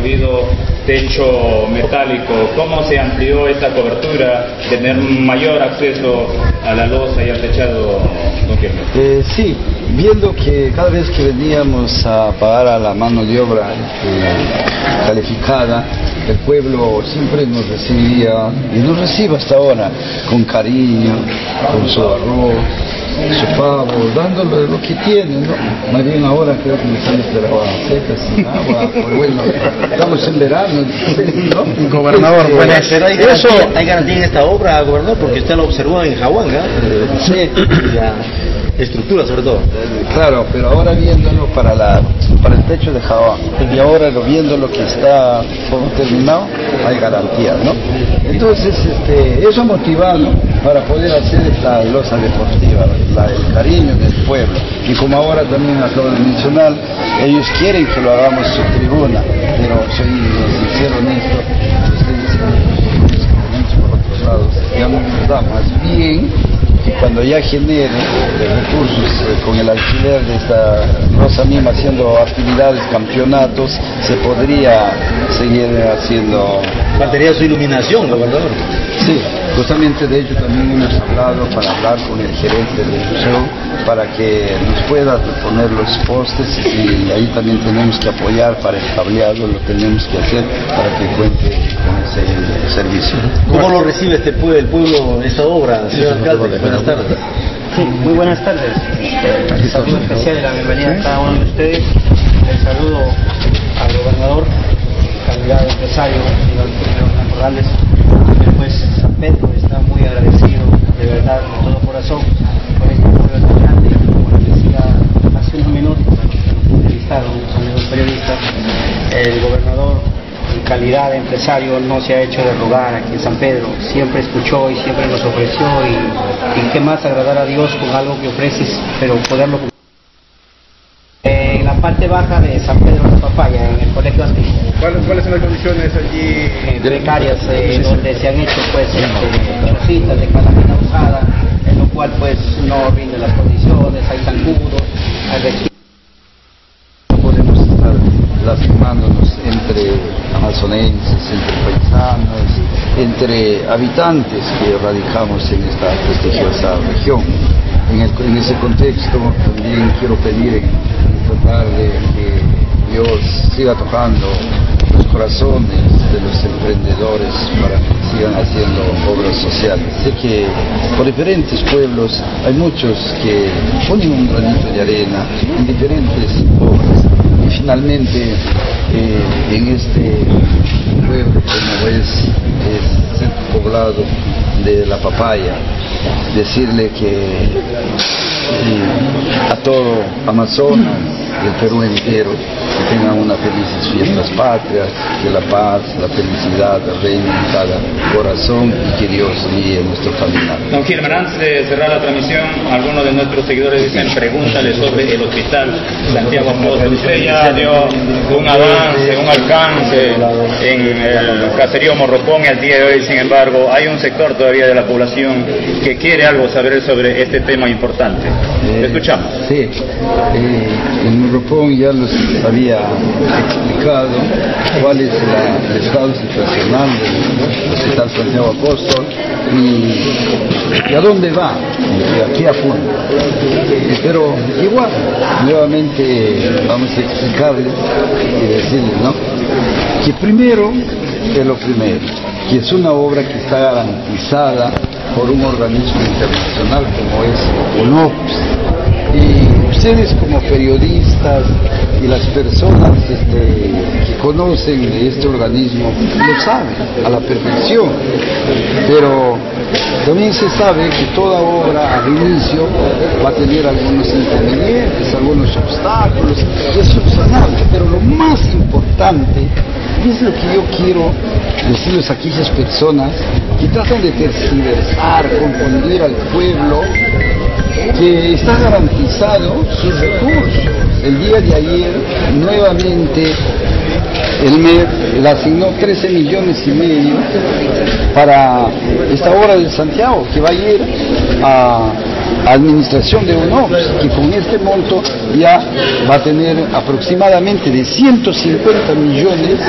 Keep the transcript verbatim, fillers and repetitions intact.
construido techo metálico. ¿Cómo se amplió esta cobertura, tener mayor acceso a la losa y al techado, don Guillermo? Eh, sí, viendo que cada vez que veníamos a pagar a la mano de obra eh, calificada, el pueblo siempre nos recibía y nos recibe hasta ahora con cariño, con su arroz, su pavo, dándole lo que tiene, ¿no? Más bien ahora creo que nos están esperando seca, sin agua, pues bueno, estamos en verano, ¿no? Gobernador, este, bueno, pero hay eso... garantía, hay garantía en esta obra, gobernador, porque usted lo observó en Jahuanga, ¿eh? Sí. La estructura sobre todo. Claro, pero ahora viéndolo para la para el techo de Java y ahora lo viendo lo que está como terminado, hay garantía, ¿no? Entonces, este, eso ha motivado para poder hacer esta losa deportiva, la, el cariño del pueblo. Y como ahora también acabo de mencionar, ellos quieren que lo hagamos su tribuna, pero soy sincero, honesto, ustedes por otros lados ya no nos da más bien que cuando ya genere recursos eh, con el alquiler de esta Rosa misma haciendo actividades, campeonatos, se podría seguir haciendo... Faltaría su iluminación, gobernador. Sí, justamente de ello también hemos hablado para hablar con el gerente del museo para que nos pueda poner los postes y ahí también tenemos que apoyar para el cableado, lo tenemos que hacer para que cuente con ese servicio. ¿Cómo lo recibe este pueblo, el pueblo, esta obra, señor alcalde? Buenas tardes. Sí, muy buenas tardes. El saludo especial y la bienvenida a cada uno de ustedes. El saludo al gobernador, calidad de empresario, señor Hernán Corrales. Pues San Pedro está muy agradecido, de verdad, de todo corazón, por este pueblo tan grande. Como les decía hace unos minutos, entrevistaron a un amigo periodista, el gobernador, en calidad de empresario, no se ha hecho de rogar aquí en San Pedro, siempre escuchó y siempre nos ofreció, y, y qué más agradar a Dios con algo que ofreces, pero poderlo cumplir. Eh, en la parte baja de San Pedro de la Papaya, en el colegio antiguo. ¿Cuáles, ¿Cuáles son las condiciones allí? Eh, precarias, eh, donde se han hecho pues este, chocitas de calamina usada, en lo cual pues no rinden las condiciones, hay zancudos, hay vestidos. No podemos estar lastimándonos entre amazonenses, entre paisanos, entre habitantes que radicamos en esta prestigiosa región. En, el, en ese contexto también quiero pedir en tratar de que Dios siga tocando los corazones de los emprendedores para que sigan haciendo obras sociales. Sé que por diferentes pueblos hay muchos que ponen un granito de arena en diferentes obras y finalmente eh, en este pueblo como es, es centro poblado de La Papaya, decirle que eh, a todo Amazonas y el Perú entero que tengan unas felices fiestas patrias, que la paz, la felicidad reine en cada corazón y que Dios guíe nuestro caminar. Don Gilman, antes de cerrar la transmisión, algunos de nuestros seguidores dicen, pregúntale sobre el hospital Santiago Apóstol. Usted ya dio un avance, un alcance en el caserío Morropón el día de hoy, sin embargo, hay un sector todavía de la población que quiere algo saber sobre este tema importante. Eh, ¿Le escuchamos? Sí, eh, en Morropón ya los había explicado cuál es la, el estado situacional del Hospital Santiago Apóstol y, y a dónde va, y a qué apunta. Pero igual, nuevamente vamos a explicarle y decirle, ¿no?, que primero es lo primero, que es una obra que está garantizada por un organismo internacional como es UNOPS. Y ustedes como periodistas y las personas este, que conocen de este organismo lo saben a la perfección, pero también se sabe que toda obra al inicio va a tener algunos inconvenientes, algunos obstáculos, es subsanable, pero lo más importante, y es lo que yo quiero decirles a aquellas personas que tratan de tergiversar, confundir al pueblo, que está garantizado sus recursos. El día de ayer, nuevamente, el M E D le asignó trece millones y medio para esta obra de Santiago, que va a ir a administración de UNOPS, que con este monto ya va a tener aproximadamente de ciento cincuenta millones